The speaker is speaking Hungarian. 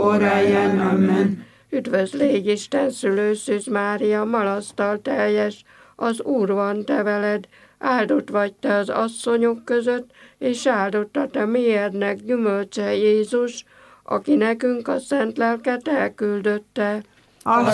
óráján. Amen. Üdvözl légy Isten szülő, Szűz Mária, malasztal teljes, az Úr van te veled, áldott vagy te az asszonyok között, és áldott a te méhednek gyümölcse Jézus, aki nekünk a szent lelket elküldötte.